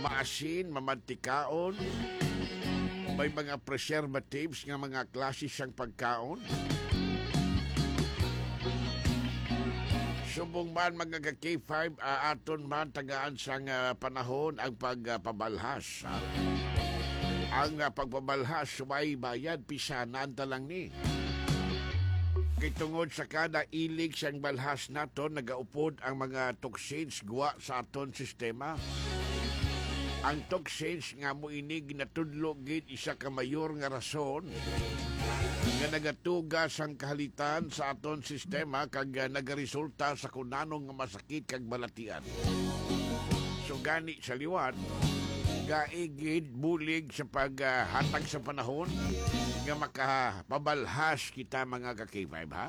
maasin, mamantikaon, may mga preservatives nga mga klase siyang pagkaon. Subong man mga K5 aton man tagaan sang panahon ang pagpabalhas. Ang pagpabalhas may bayad pisanan talang ni. Kay tungod sa kada ilig sang balhas naton nagaupod ang mga toxins guwa sa aton sistema. Ang toxins nga mo inig natudlo gid isa ka mayor nga rason nga nagatugas ang kahalitan sa aton sistema kag nagaresulta sa kunanong nga masakit kag balatian. So gani sa liwat, gaigid bulig sa paghatag sa panahon nga makapabalhas kita mga ka-K5, ha?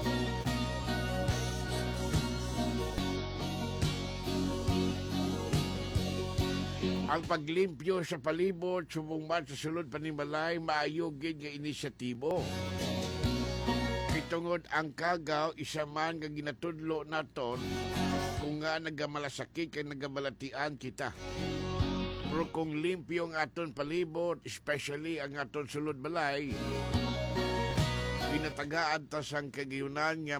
Ang paglimpyo sa palibot, subong man sa sulod panimalay, maayogid nga inisyatibo. Kitungod ang kagaw, isa man nga ginatudlo naton kung nga nagamalasakit kay nagabalatian kita. Pero kung limpyo ang aton palibot, especially ang aton sulod balay, pinatagaan tas ang kagiyunan nga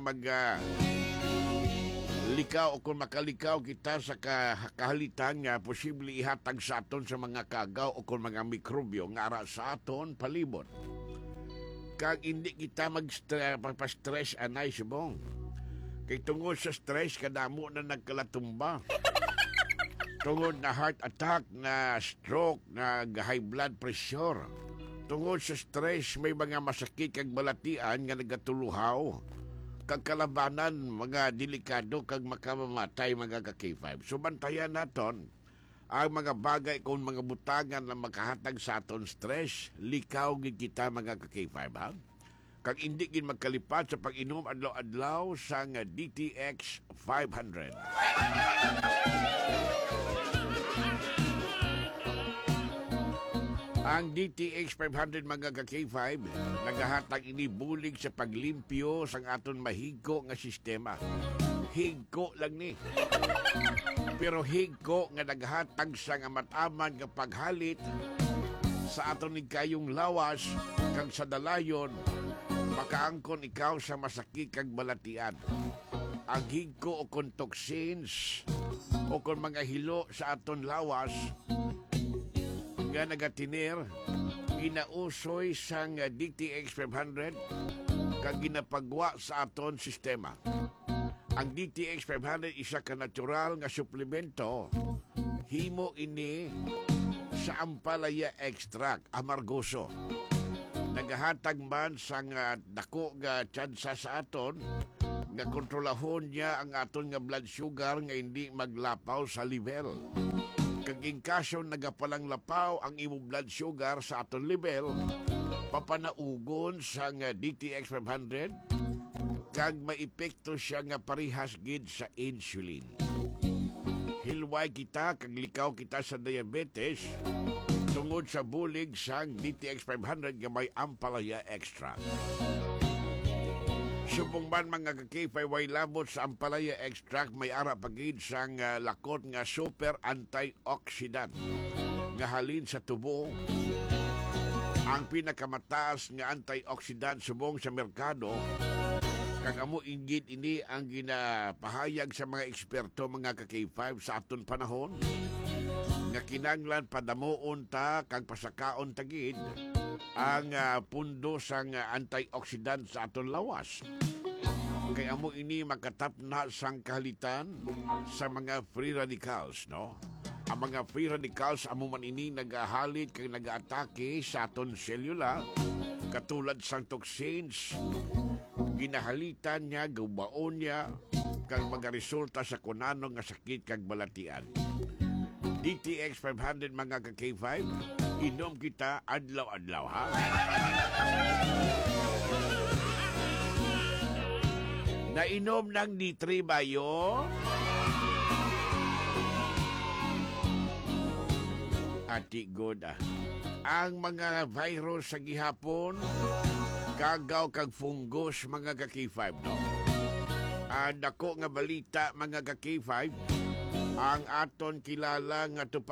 likaw o kung makalikaw kita sa kahalitan nga posible ihatag sa aton sa mga kagaw o kung mga mikrobyo nga ara sa aton palibot. Kag hindi kita magpa-stress anay subong. Kay tungod sa stress kadamo na nagkalatumba. Tungod na heart attack, na stroke, na high blood pressure. Tungod sa stress may mga masakit kag balatian nga nagatuluhaw. Kag kalabanan, mga delikado kag makamamatay mga ka-K5. So bantayan naton ang mga bagay kung mga butangan na makahatag sa aton stress, likaw gid kita mga ka-K5, ha? Kag hindi gid magkalipat sa pag-inom adlaw-adlaw sang DTX 500. Ang DTX 500 mga ka-K5 nagahatag ini bulig sa paglimpyo sang aton mahigko nga sistema. Higko lang ni. Pero higko nga naghatag sang amat-aman nga paghalit sa aton kayong lawas kag sa dalayon makaangkon ikaw sa masakit kag balatian. Ang higko o kon toxins o kon mga hilo sa aton lawas nga nagatinir, ginausoy sang DTX 500 kag ginapagwa sa aton sistema. Ang DTX 500 isa ka natural nga suplemento. Himo ini sa ampalaya extract, amargoso. Nagahatag man sang dako nga tsansa sa aton nga kontrolahon niya ang aton nga blood sugar nga hindi maglapaw sa level. Kaging kaso nagapalang lapaw ang imo blood sugar sa aton level, papanaugon sa DTX 500 kag maepekto siya nga parihas gid sa insulin. Hilway kita kag likaw kita sa diabetes tungod sa bulig sang DTX 500 nga may ampalaya extra. Subong man mga ka-K5 way labot sa ampalaya extract may ara pagid sang lakot nga super antioxidant nga halin sa tubo. Ang pinakamataas nga antioxidant subong sa merkado kag amo inggit ini ang ginapahayag sa mga eksperto mga ka-K5 sa aton panahon nga kinanglan padamuon ta kag pasakaon tagid ang pundo sang antioxidant sa aton lawas. Kay amo ini makatapna sang kahalitan sa mga free radicals, no? Ang mga free radicals amo man ini nagahalit kag nagaatake sa aton selula katulad sang toxins. Ginahalitan niya, gubaon niya kag magaresulta sa kunanong nga sakit kag balatian. DTX 500 mga ka-K5, inom kita adlaw-adlaw, ha? Nainom ng D3 bayo? Ati good, ang mga virus sa gihapon, kagaw kag fungus mga ka-K5, no? Dako nga balita mga ka-K5, ang aton kilala nga